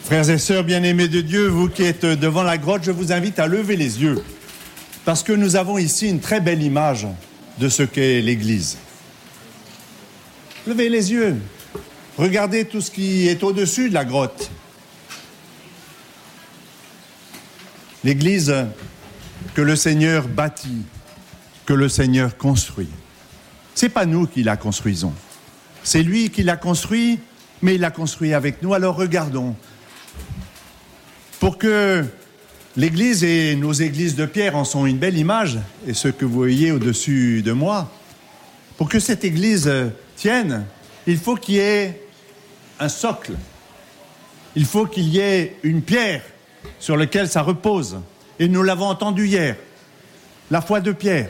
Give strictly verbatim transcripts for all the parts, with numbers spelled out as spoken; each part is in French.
Frères et sœurs bien-aimés de Dieu, vous qui êtes devant la grotte, je vous invite à lever les yeux, parce que nous avons ici une très belle image de ce qu'est l'Église. Levez les yeux, regardez tout ce qui est au-dessus de la grotte. L'Église que le Seigneur bâtit, que le Seigneur construit. Ce n'est pas nous qui la construisons, c'est lui qui l'a construit, mais il l'a construit avec nous. Alors regardons. Pour que l'Église et nos églises de pierre en sont une belle image, et ce que vous voyez au-dessus de moi, pour que cette Église tienne, il faut qu'il y ait un socle. Il faut qu'il y ait une pierre sur laquelle ça repose. Et nous l'avons entendu hier, la foi de Pierre.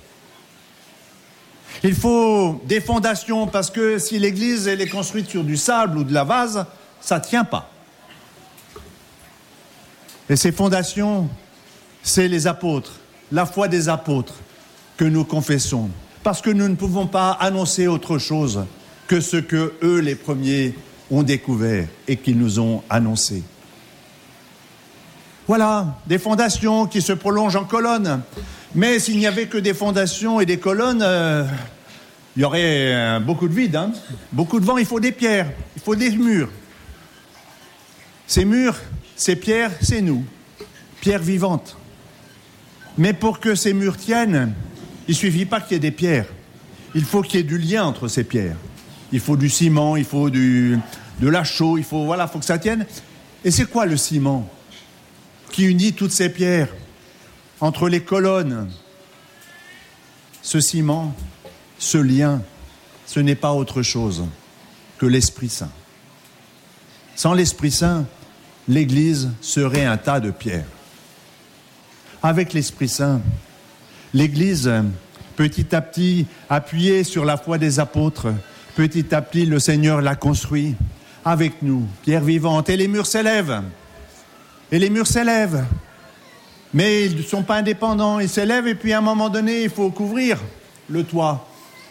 Il faut des fondations, parce que si l'Église elle est construite sur du sable ou de la vase, ça ne tient pas. Et ces fondations, c'est les apôtres, la foi des apôtres que nous confessons, parce que nous ne pouvons pas annoncer autre chose que ce que eux, les premiers, ont découvert et qu'ils nous ont annoncé. Voilà, des fondations qui se prolongent en colonnes. Mais s'il n'y avait que des fondations et des colonnes, euh, il y aurait euh, beaucoup de vide, hein, beaucoup de vent. Il faut des pierres, il faut des murs. Ces murs, ces pierres, c'est nous, pierres vivantes. Mais pour que ces murs tiennent, il ne suffit pas qu'il y ait des pierres. Il faut qu'il y ait du lien entre ces pierres. Il faut du ciment, il faut du, de la chaux, il faut, voilà, faut que ça tienne. Et c'est quoi le ciment qui unit toutes ces pierres entre les colonnes? Ce ciment, ce lien, ce n'est pas autre chose que l'Esprit Saint. Sans l'Esprit Saint, l'Église serait un tas de pierres. Avec l'Esprit Saint, l'Église, petit à petit, appuyée sur la foi des apôtres, petit à petit, le Seigneur l'a construit avec nous, pierres vivantes, et les murs s'élèvent. Et les murs s'élèvent. Mais ils ne sont pas indépendants, ils s'élèvent et puis à un moment donné, il faut couvrir le toit.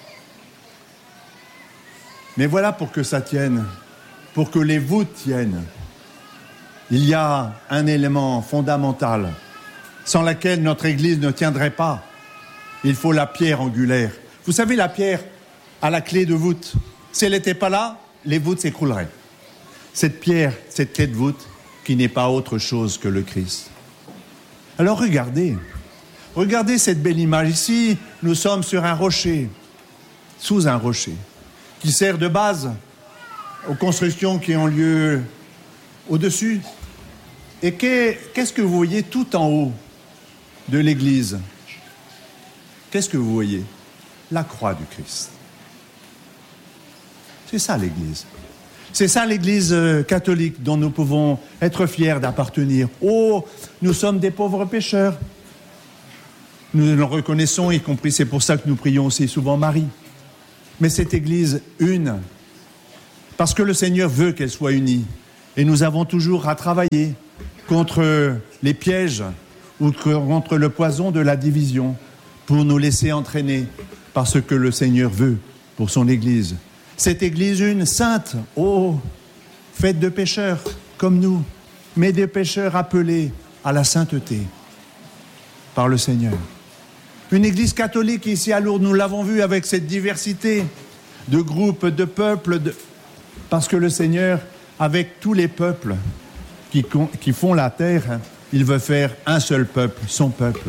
Mais voilà pour que ça tienne, pour que les voûtes tiennent. Il y a un élément fondamental sans laquelle notre Église ne tiendrait pas. Il faut la pierre angulaire. Vous savez, la pierre a la clé de voûte. Si elle n'était pas là, les voûtes s'écrouleraient. Cette pierre, cette clé de voûte, qui n'est pas autre chose que le Christ. Alors regardez, regardez cette belle image. Ici, nous sommes sur un rocher, sous un rocher, qui sert de base aux constructions qui ont lieu au-dessus. Et qu'est-ce que vous voyez tout en haut de l'Église? Qu'est-ce que vous voyez? La croix du Christ. C'est ça l'Église. C'est ça l'Église catholique dont nous pouvons être fiers d'appartenir. Oh, nous sommes des pauvres pécheurs. Nous le reconnaissons, y compris, c'est pour ça que nous prions aussi souvent Marie. Mais cette Église une, parce que le Seigneur veut qu'elle soit unie. Et nous avons toujours à travailler contre les pièges ou contre le poison de la division pour nous laisser entraîner par ce que le Seigneur veut pour son Église. Cette Église une, sainte, oh, faite de pécheurs comme nous, mais des pécheurs appelés à la sainteté par le Seigneur. Une Église catholique ici à Lourdes, nous l'avons vu avec cette diversité de groupes, de peuples, de... parce que le Seigneur, avec tous les peuples qui, qui font la terre, il veut faire un seul peuple, son peuple.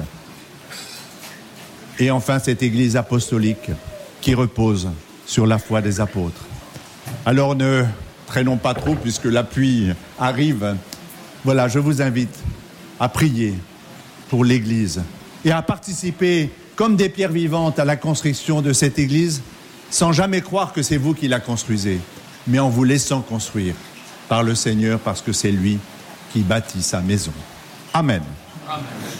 Et enfin, cette Église apostolique qui repose sur la foi des apôtres. Alors ne traînons pas trop puisque la pluie arrive. Voilà, je vous invite à prier pour l'Église et à participer comme des pierres vivantes à la construction de cette Église sans jamais croire que c'est vous qui la construisez, mais en vous laissant construire par le Seigneur parce que c'est lui qui bâtit sa maison. Amen. Amen.